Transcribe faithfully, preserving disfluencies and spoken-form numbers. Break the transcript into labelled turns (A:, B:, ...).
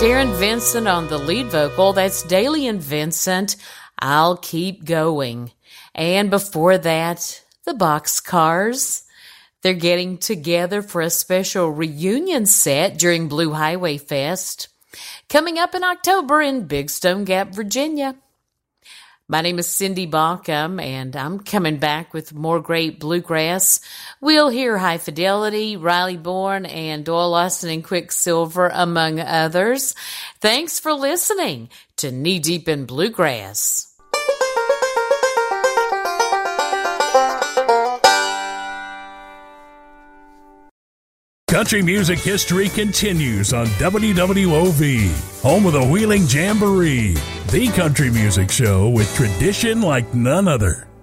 A: Darren Vincent on the lead vocal. That's Daly and Vincent, I'll Keep Going. And before that, the Boxcars. They're getting together for a special reunion set during Blue Highway Fest, coming up in October in Big Stone Gap, Virginia. My name is Cindy Bauckham, and I'm coming back with more great bluegrass. We'll hear High Fidelity, Riley Bourne, and Doyle Lawson and Quicksilver, among others. Thanks for listening to Knee Deep in Bluegrass.
B: Country music history continues on W W O V, home of the Wheeling Jamboree, the country music show with tradition like none other.